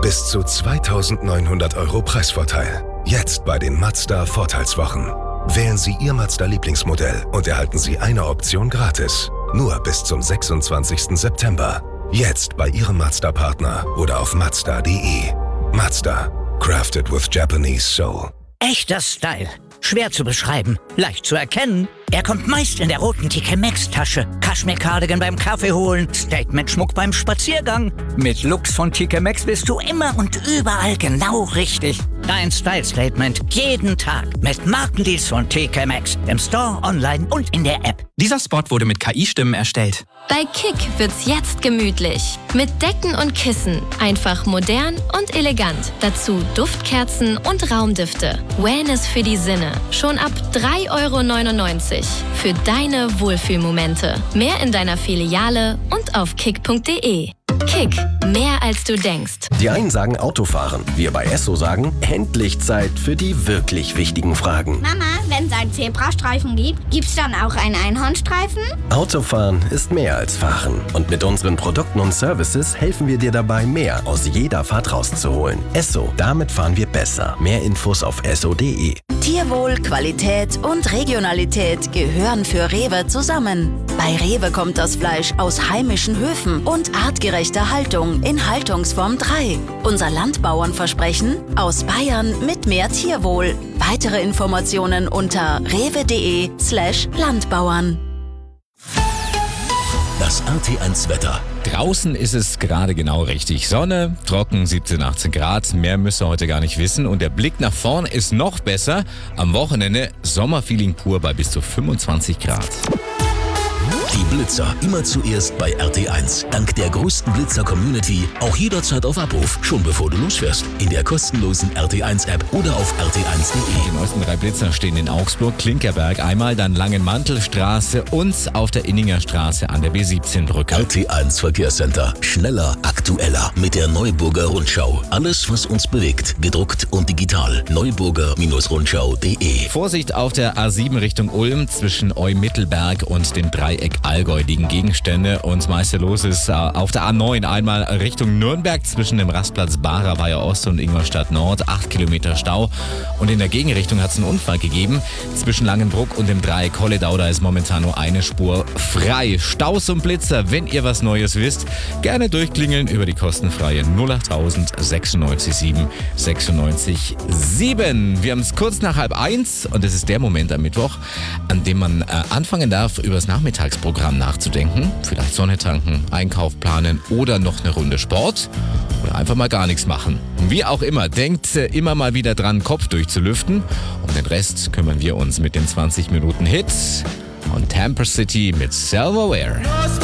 Bis zu 2.900 € Preisvorteil. Jetzt bei den Mazda Vorteilswochen. Wählen Sie Ihr Mazda-Lieblingsmodell und erhalten Sie eine Option gratis. Nur bis zum 26. September. Jetzt bei Ihrem Mazda-Partner oder auf Mazda.de. Mazda. Crafted with Japanese soul. Echter Style. Schwer zu beschreiben, leicht zu erkennen. Er kommt meist in der roten TK Maxx-Tasche. Kaschmir-Cardigan beim Kaffee holen, Statement-Schmuck beim Spaziergang. Mit Looks von TK Maxx bist du immer und überall genau richtig. Dein Style-Statement jeden Tag mit Markendeals von TK Maxx. Im Store, online und in der App. Dieser Spot wurde mit KI-Stimmen erstellt. Bei Kick wird's jetzt gemütlich. Mit Decken und Kissen. Einfach modern und elegant. Dazu Duftkerzen und Raumdüfte. Wellness für die Sinne. Schon ab 3,99 € für deine Wohlfühlmomente. Mehr in deiner Filiale und auf kick.de. Kick, mehr als du denkst. Die einen sagen Autofahren, wir bei Esso sagen, endlich Zeit für die wirklich wichtigen Fragen. Mama, wenn es einen Zebrastreifen gibt, gibt's dann auch einen Einhornstreifen? Autofahren ist mehr als Fahren. Und mit unseren Produkten und Services helfen wir dir dabei, mehr aus jeder Fahrt rauszuholen. Esso, damit fahren wir besser. Mehr Infos auf esso.de. Tierwohl, Qualität und Regionalität gehören für Rewe zusammen. Bei Rewe kommt das Fleisch aus heimischen Höfen und artgerechter Haltung in Haltungsform 3. Unser Landbauernversprechen: aus Bayern mit mehr Tierwohl. Weitere Informationen unter rewe.de/Landbauern. Das RT1 Wetter. Draußen ist es gerade genau richtig. Sonne, trocken, 17, 18 Grad. Mehr müsst ihr heute gar nicht wissen. Und der Blick nach vorn ist noch besser. Am Wochenende Sommerfeeling pur bei bis zu 25 Grad. Die Blitzer immer zuerst bei RT1. Dank der größten Blitzer-Community auch jederzeit auf Abruf. Schon bevor du losfährst. In der kostenlosen RT1-App oder auf rt1.de. Die neuesten 3 Blitzer stehen in Augsburg, Klinkerberg einmal, dann Langenmantelstraße und auf der Inninger Straße an der B17-Brücke. RT1 Verkehrscenter. Schneller, aktueller. Mit der Neuburger Rundschau. Alles, was uns bewegt. Gedruckt und digital. Neuburger-Rundschau.de. Vorsicht auf der A7 Richtung Ulm zwischen Eu-Mittelberg und dem Dreieck Allgäu liegen Gegenstände und das meiste los ist auf der A9 einmal Richtung Nürnberg zwischen dem Rastplatz Barer-Weiher Ost und Ingolstadt Nord, 8 Kilometer Stau. Und in der Gegenrichtung hat es einen Unfall gegeben. Zwischen Langenbruck und dem Dreieck Holledau, da ist momentan nur eine Spur frei. Staus und Blitzer, wenn ihr was Neues wisst, gerne durchklingeln über die kostenfreie 08000 96 7 96 7. Wir haben es kurz nach 12:30 und es ist der Moment am Mittwoch, an dem man anfangen darf, über das Nachmittagsprogramm nachzudenken. Vielleicht Sonne tanken, Einkauf planen oder noch eine Runde Sport. Oder einfach mal gar nichts machen. Wie auch immer, denkt immer mal wieder dran, Kopf durchzulüften. Um den Rest kümmern wir uns mit den 20 Minuten Hits und Tamper City mit Self-Aware.